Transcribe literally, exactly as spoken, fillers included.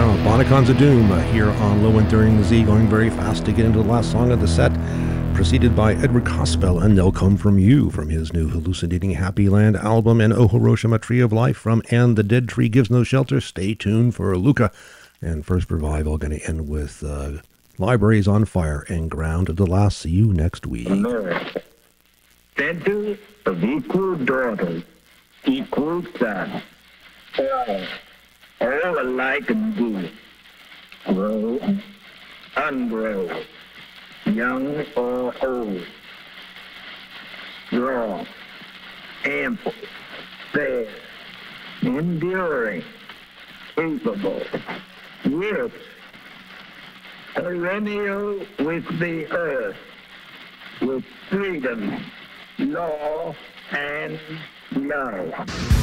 Yeah, Bonacons of Doom uh, here on Low Enduring Z, going very fast to get into the last song of the set, preceded by Edward Cospel and They'll Come From You from his new Hallucinating Happy Land album, and O Hiroshima Tree of Life from And the Dead Tree Gives No Shelter. Stay tuned for Luca. And First Revival going to end with uh, Libraries on Fire and Ground of the Last. See you next week. America, center of equal daughters, equal sons, all, all alike and good, grow, ungrow, young or old, strong, ample, fair, enduring, capable, rich, perennial with the earth, with freedom, law, and love.